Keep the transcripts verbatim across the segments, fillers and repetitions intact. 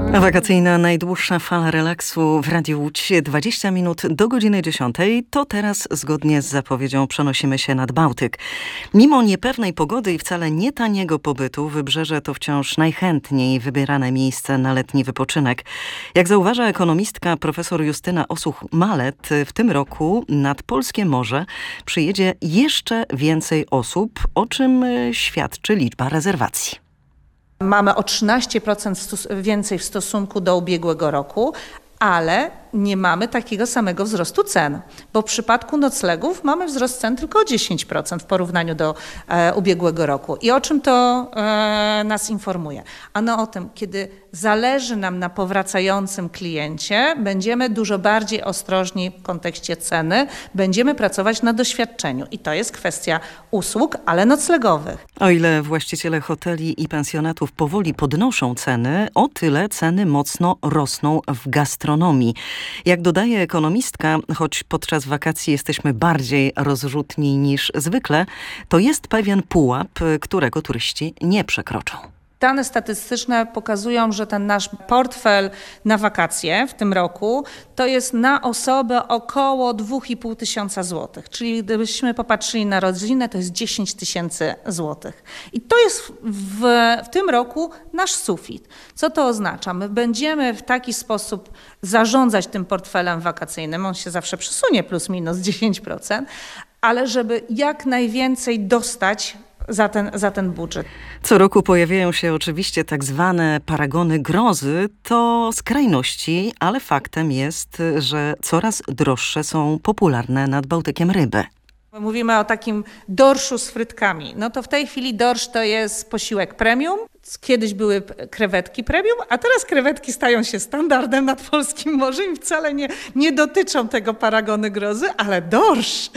Wakacyjna najdłuższa fala relaksu w Radiu Łódź, dwadzieścia minut do godziny dziesiątej. To teraz zgodnie z zapowiedzią przenosimy się nad Bałtyk. Mimo niepewnej pogody i wcale nie taniego pobytu, Wybrzeże to wciąż najchętniej wybierane miejsce na letni wypoczynek. Jak zauważa ekonomistka profesor Justyna Osuch-Malet, w tym roku nad polskie morze przyjedzie jeszcze więcej osób, o czym świadczy liczba rezerwacji. Mamy o trzynaście procent więcej w stosunku do ubiegłego roku, ale nie mamy takiego samego wzrostu cen, bo w przypadku noclegów mamy wzrost cen tylko o dziesięć procent w porównaniu do e, ubiegłego roku. I o czym to e, nas informuje? Ano o tym, kiedy zależy nam na powracającym kliencie, będziemy dużo bardziej ostrożni w kontekście ceny, będziemy pracować na doświadczeniu i to jest kwestia usług, ale noclegowych. O ile właściciele hoteli i pensjonatów powoli podnoszą ceny, o tyle ceny mocno rosną w gastronomii. Jak dodaje ekonomistka, choć podczas wakacji jesteśmy bardziej rozrzutni niż zwykle, to jest pewien pułap, którego turyści nie przekroczą. Dane statystyczne pokazują, że ten nasz portfel na wakacje w tym roku to jest na osobę około dwa i pół tysiąca złotych. Czyli gdybyśmy popatrzyli na rodzinę, to jest dziesięć tysięcy złotych. I to jest w, w tym roku nasz sufit. Co to oznacza? My będziemy w taki sposób zarządzać tym portfelem wakacyjnym, on się zawsze przesunie plus minus dziesięć procent, ale żeby jak najwięcej dostać Za ten, za ten budżet. Co roku pojawiają się oczywiście tak zwane paragony grozy. To skrajności, ale faktem jest, że coraz droższe są popularne nad Bałtykiem ryby. Mówimy o takim dorszu z frytkami. No to w tej chwili dorsz to jest posiłek premium. Kiedyś były krewetki premium, a teraz krewetki stają się standardem nad polskim morzem i wcale nie, nie dotyczą tego paragony grozy, ale dorsz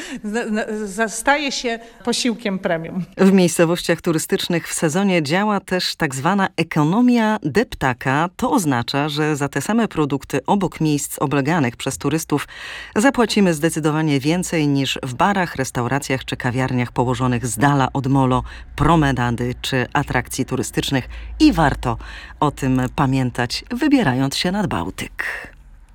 staje się posiłkiem premium. W miejscowościach turystycznych w sezonie działa też tak zwana ekonomia deptaka. To oznacza, że za te same produkty obok miejsc obleganych przez turystów zapłacimy zdecydowanie więcej niż w barach, restauracjach czy kawiarniach położonych z dala od molo, promenady czy atrakcji turystycznych. I warto o tym pamiętać, wybierając się nad Bałtyk.